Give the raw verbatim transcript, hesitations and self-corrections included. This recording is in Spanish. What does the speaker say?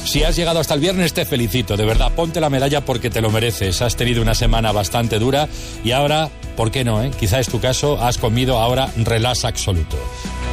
Si has llegado hasta el viernes, te felicito, de verdad, ponte la medalla porque te lo mereces. Has tenido una semana bastante dura y ahora, ¿por qué no? Eh? Quizá es tu caso, has comido ahora relax absoluto.